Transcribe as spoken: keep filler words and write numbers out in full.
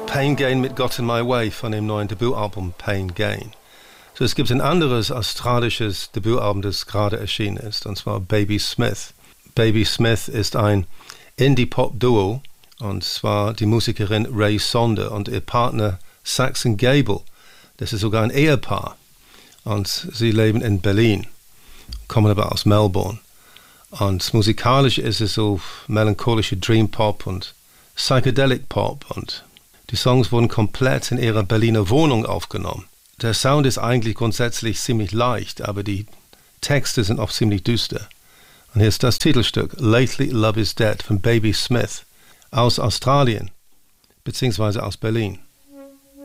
Pain Gain mit Got in My Way von dem neuen Debütalbum Pain Gain. So, es gibt ein anderes australisches Debütalbum, das gerade erschienen ist, und zwar Baby Smith. Baby Smith ist ein Indie-Pop-Duo, und zwar die Musikerin Ray Sonder und ihr Partner Saxon Gable. Das ist sogar ein Ehepaar, und sie leben in Berlin, kommen aber aus Melbourne. Und musikalisch ist es so melancholische Dream Pop und Psychedelic Pop, und die Songs wurden komplett in ihrer Berliner Wohnung aufgenommen. Der Sound ist eigentlich grundsätzlich ziemlich leicht, aber die Texte sind oft ziemlich düster. Und hier ist das Titelstück Lately Love is Dead von Baby Smith aus Australien, beziehungsweise aus Berlin.